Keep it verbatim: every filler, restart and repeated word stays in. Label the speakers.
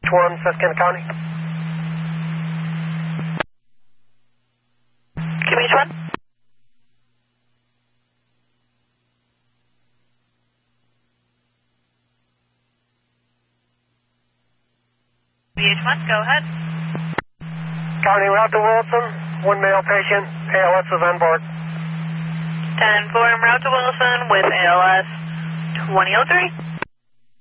Speaker 1: one, Susquehanna County.
Speaker 2: Q H one. Q H one, go ahead.
Speaker 1: County route to Wilson, one male patient, A L S is on board.
Speaker 2: ten four, route to Wilson with A L S twenty oh three.